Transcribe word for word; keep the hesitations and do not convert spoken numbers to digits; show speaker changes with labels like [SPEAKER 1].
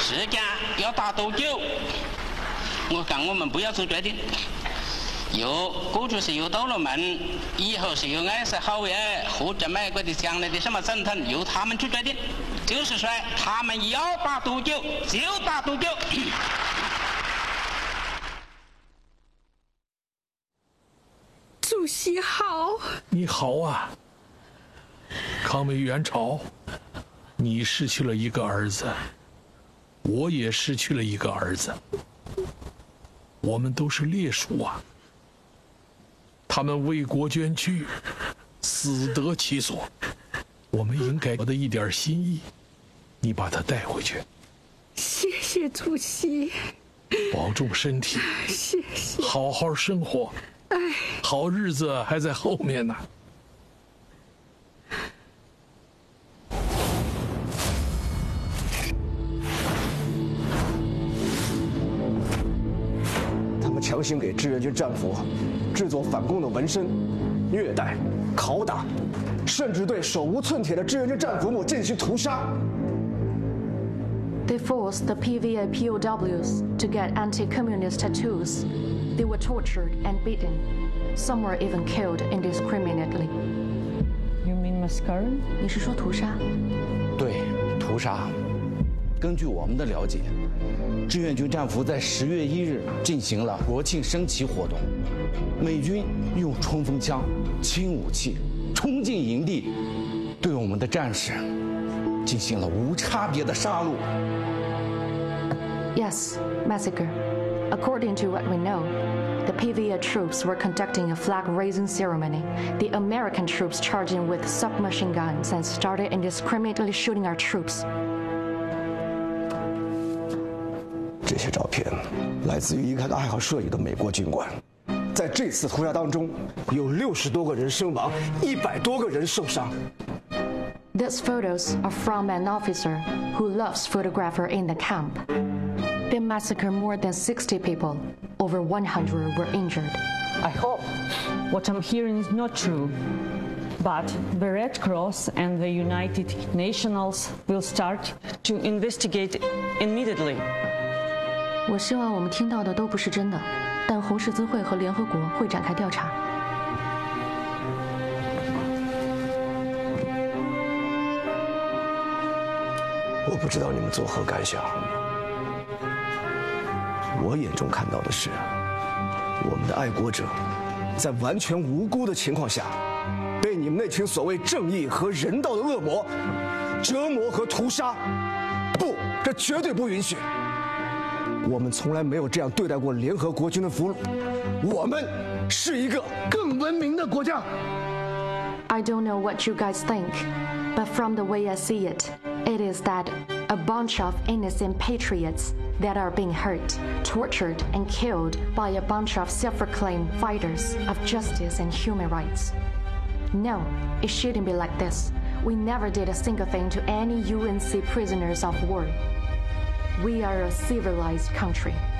[SPEAKER 1] 时间要打多久？我讲我们不要做决定。有过去是有道路门，以后是有二十后耶，或者美国的将来的什么总统，由他们去决定。就是说，他们要打多久就打多久。
[SPEAKER 2] 主席好。
[SPEAKER 3] 你好啊，抗美援朝，你失去了一个儿子，我也失去了一个儿子，我们都是烈属啊。他们为国捐躯，死得其所，我们应该有的一点心意，你把他带回去。
[SPEAKER 2] 谢谢主席。
[SPEAKER 3] 保重身体。
[SPEAKER 2] 谢谢。
[SPEAKER 3] 好好生活。
[SPEAKER 2] 哎，
[SPEAKER 3] 好日子还在后面呢。
[SPEAKER 4] 他们强行给志愿军战俘制作反共的纹身，虐待、拷打，甚至对手无寸铁的志愿军战俘们进行屠杀。
[SPEAKER 5] They forced the P V A P O Ws to get anti-communist tattoos. They were tortured and beaten. Some were even killed indiscriminately.
[SPEAKER 6] You mean massacre?
[SPEAKER 5] 你是说屠杀？
[SPEAKER 7] 对，屠杀。根据我们的了解，志愿军战俘在十月一日进行了国庆升旗活动，美军用冲锋枪、轻武器冲进营地，对我们的战士进行了无差别的杀戮。
[SPEAKER 5] Yes, massacre. According to what we know, the P V A troops were conducting a flag-raising ceremony. The American troops charged in with submachine guns and started indiscriminately shooting our troops.
[SPEAKER 4] 这些照片来自于一个爱好摄影的美国军官。在这次屠杀当中，有六十多个人身亡，一百多个人受伤。
[SPEAKER 5] These photos are from an officer who loves photographer in the camp. They massacred more than sixty people. Over one hundred were injured.
[SPEAKER 6] I hope what I'm hearing is not true. But the Red Cross and the United Nations will start to investigate immediately.
[SPEAKER 5] 我希望我们听到的都不是真的，但红十字会和联合国会展开调查。
[SPEAKER 4] 我不知道你们作何感想。我眼中看到的是，我们的爱国者在完全无辜的情况下，被你们那群所谓正义和人道的恶魔折磨和屠杀。不，这绝对不允许。我们从来没有这样对待过联合国军的俘虏。我们是一个更文明的国家。
[SPEAKER 5] I don't know what you guys think, but from the way I see it, it is that a bunch of innocent patriots that are being hurt, tortured, and killed by a bunch of self-proclaimed fighters of justice and human rights. No, it shouldn't be like this. We never did a single thing to any U N C prisoners of war. We are a civilized country.